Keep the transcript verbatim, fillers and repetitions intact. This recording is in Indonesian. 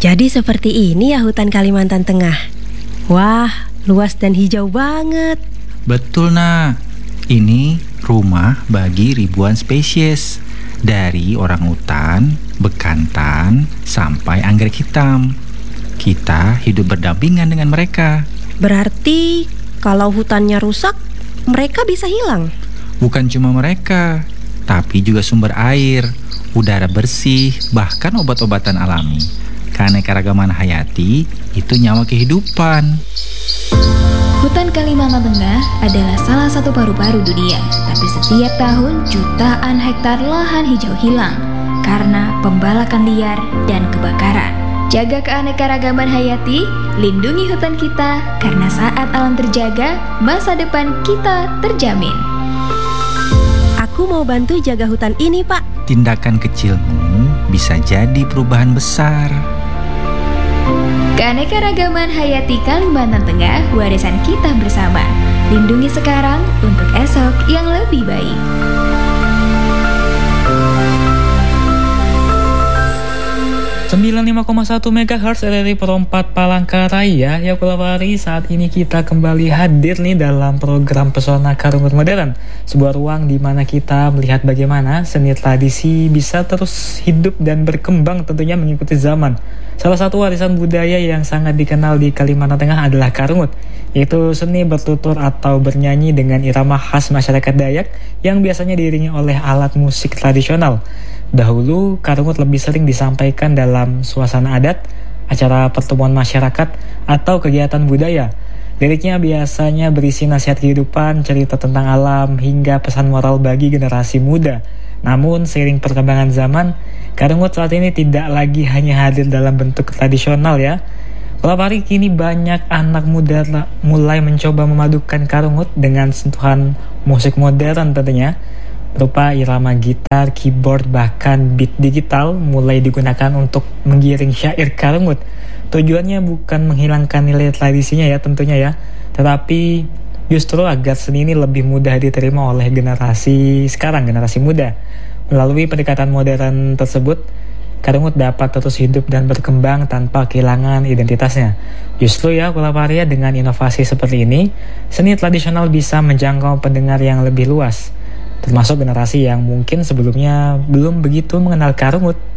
Jadi seperti ini ya hutan Kalimantan Tengah. Wah, luas dan hijau banget. Betul, nak. Ini rumah bagi ribuan spesies. Dari orangutan, bekantan, sampai anggrek hitam. Kita hidup berdampingan dengan mereka. Berarti kalau hutannya rusak, mereka bisa hilang. Bukan cuma mereka, tapi juga sumber air, udara bersih, bahkan obat-obatan alami. Keanekaragaman hayati itu nyawa kehidupan. Hutan Kalimantan Tengah adalah salah satu paru-paru dunia, tapi setiap tahun jutaan hektar lahan hijau hilang karena pembalakan liar dan kebakaran. Jaga keanekaragaman hayati, lindungi hutan kita, karena saat alam terjaga, masa depan kita terjamin. Aku mau bantu jaga hutan ini, Pak. Tindakan kecilmu bisa jadi perubahan besar. Keanekaragaman hayati Kalimantan Tengah, warisan kita bersama. Lindungi sekarang untuk esok yang lebih baik. sembilan puluh lima koma satu megahertz R R I Perompat Palangkaraya. Ya Kulawari, saat ini kita kembali hadir nih dalam program Pesona Karungut Modern, sebuah ruang di mana kita melihat bagaimana seni tradisi bisa terus hidup dan berkembang, tentunya mengikuti zaman. Salah satu warisan budaya yang sangat dikenal di Kalimantan Tengah adalah karungut, yaitu seni bertutur atau bernyanyi dengan irama khas masyarakat Dayak yang biasanya diiringi oleh alat musik tradisional. Dahulu, karungut lebih sering disampaikan dalam suasana adat, acara pertemuan masyarakat, atau kegiatan budaya. Liriknya biasanya berisi nasihat kehidupan, cerita tentang alam, hingga pesan moral bagi generasi muda. Namun, seiring perkembangan zaman, karungut saat ini tidak lagi hanya hadir dalam bentuk tradisional ya. Kulawari, kini banyak anak muda mulai mencoba memadukan karungut dengan sentuhan musik modern tentunya, berupa irama gitar, keyboard, bahkan beat digital mulai digunakan untuk menggiring syair karungut. Tujuannya bukan menghilangkan nilai tradisinya ya tentunya ya, tetapi justru agar seni ini lebih mudah diterima oleh generasi sekarang, generasi muda. Melalui pendekatan modern tersebut, karungut dapat terus hidup dan berkembang tanpa kehilangan identitasnya. Justru ya Kulawaria, dengan inovasi seperti ini, seni tradisional bisa menjangkau pendengar yang lebih luas, termasuk generasi yang mungkin sebelumnya belum begitu mengenal karungut.